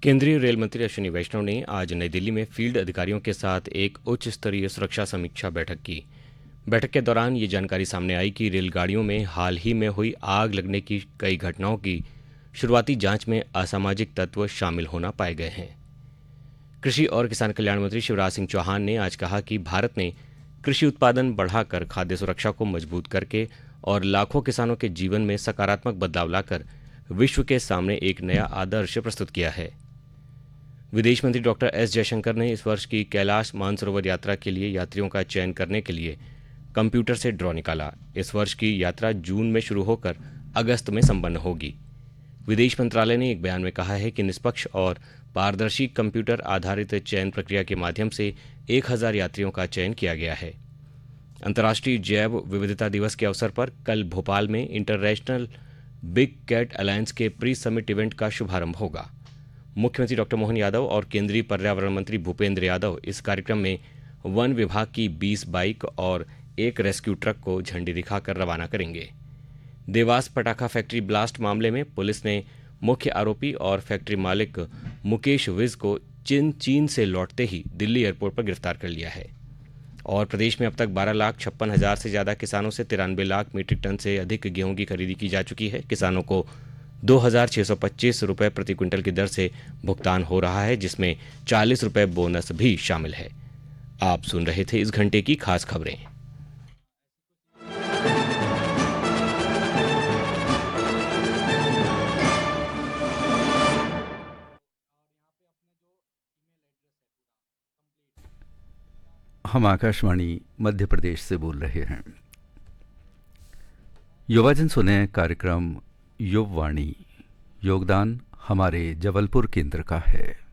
केंद्रीय रेल मंत्री अश्विनी वैष्णव ने आज नई दिल्ली में फील्ड अधिकारियों के साथ एक उच्च स्तरीय सुरक्षा समीक्षा बैठक की। बैठक के दौरान ये जानकारी सामने आई कि रेलगाड़ियों में हाल ही में हुई आग लगने की कई घटनाओं की शुरुआती जांच में असामाजिक तत्व शामिल होना पाए गए हैं। कृषि और किसान कल्याण मंत्री शिवराज सिंह चौहान ने आज कहा कि भारत ने कृषि उत्पादन बढ़ाकर खाद्य सुरक्षा को मजबूत करके और लाखों किसानों के जीवन में सकारात्मक बदलाव लाकर विश्व के सामने एक नया आदर्श प्रस्तुत किया है। विदेश मंत्री डॉक्टर एस जयशंकर ने इस वर्ष की कैलाश मानसरोवर यात्रा के लिए यात्रियों का चयन करने के लिए कंप्यूटर से ड्रॉ निकाला। इस वर्ष की यात्रा जून में शुरू होकर अगस्त में संपन्न होगी। विदेश मंत्रालय ने एक बयान में कहा है कि निष्पक्ष और पारदर्शी कंप्यूटर आधारित चयन प्रक्रिया के माध्यम से 1000 यात्रियों का चयन किया गया है। अंतर्राष्ट्रीय जैव विविधता दिवस के अवसर पर कल भोपाल में इंटरनेशनल बिग कैट अलायंस के प्री समिट इवेंट का शुभारंभ होगा। मुख्यमंत्री डॉक्टर मोहन यादव और केंद्रीय पर्यावरण मंत्री भूपेंद्र यादव इस कार्यक्रम में वन विभाग की 20 बाइक और एक रेस्क्यू ट्रक को झंडी दिखाकर रवाना करेंगे। देवास पटाखा फैक्ट्री ब्लास्ट मामले में पुलिस ने मुख्य आरोपी और फैक्ट्री मालिक मुकेश विज को चीन से लौटते ही दिल्ली एयरपोर्ट पर गिरफ्तार कर लिया है। और प्रदेश में अब तक 12,56,000 से ज्यादा किसानों से 93 लाख मीट्रिक टन से अधिक गेहूं की खरीदी की जा चुकी है। किसानों को 2,625 रुपये प्रति क्विंटल की दर से भुगतान हो रहा है, जिसमें 40 रुपये बोनस भी शामिल है। आप सुन रहे थे इस घंटे की खास खबरें। हम आकाशवाणी मध्य प्रदेश से बोल रहे हैं। युवाजन सुने कार्यक्रम युववाणी। योगदान हमारे जबलपुर केंद्र का है।